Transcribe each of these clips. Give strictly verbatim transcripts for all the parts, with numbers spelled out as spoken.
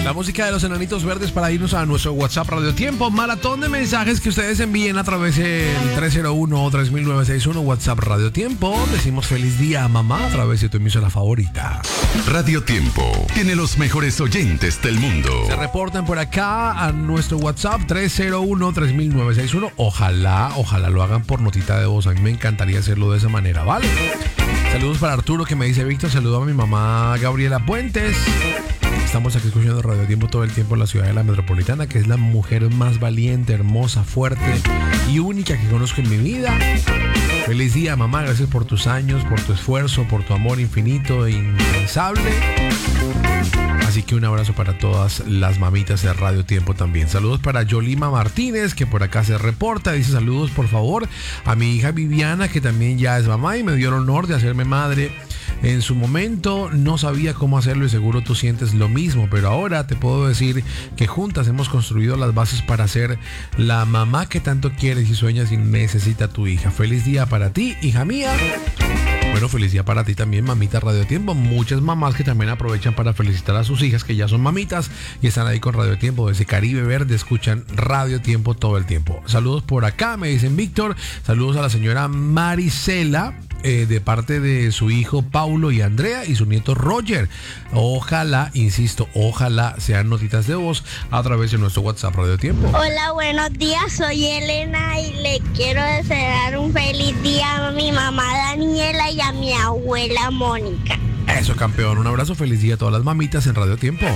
La música de los Enanitos Verdes para irnos a nuestro WhatsApp Radio Tiempo. Maratón de mensajes que ustedes envíen a través del tres cero uno, tres mil novecientos sesenta y uno WhatsApp Radio Tiempo. Decimos feliz día a mamá a través de tu emisora favorita. Radio Tiempo tiene los mejores oyentes del mundo. Se reportan por acá a nuestro WhatsApp tres cero uno, tres mil novecientos sesenta y uno. Ojalá, ojalá lo hagan por notita de voz. A mí me encantaría hacerlo de esa manera, ¿vale? Saludos para Arturo que me dice Víctor. Saludo a mi mamá Gabriela Puentes. Estamos aquí escuchando Radio Tiempo todo el tiempo en la ciudad de la Metropolitana, que es la mujer más valiente, hermosa, fuerte y única que conozco en mi vida. Feliz día, mamá. Gracias por tus años, por tu esfuerzo, por tu amor infinito e incansable. Así que un abrazo para todas las mamitas de Radio Tiempo también. Saludos para Yolima Martínez, que por acá se reporta. Dice saludos, por favor, a mi hija Viviana, que también ya es mamá y me dio el honor de hacerme madre. En su momento no sabía cómo hacerlo y seguro tú sientes lo mismo, pero ahora te puedo decir que juntas hemos construido las bases para ser la mamá que tanto quieres y sueñas y necesita tu hija. Feliz día para ti, hija mía. Bueno, feliz día para ti también, mamita Radio Tiempo. Muchas mamás que también aprovechan para felicitar a sus hijas que ya son mamitas y están ahí con Radio Tiempo. Desde Caribe Verde escuchan Radio Tiempo todo el tiempo. Saludos por acá, me dicen Víctor. Saludos a la señora Marisela. Eh, de parte de su hijo Paulo y Andrea y su nieto Roger. Ojalá, insisto, ojalá sean notitas de voz a través de nuestro WhatsApp Radio Tiempo. Hola, buenos días, soy Elena y le quiero desear un feliz día a mi mamá Daniela y a mi abuela Mónica. Eso, campeón, un abrazo, feliz día a todas las mamitas en Radio Tiempo.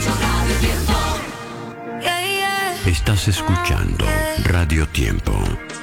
Estás escuchando Radio Tiempo.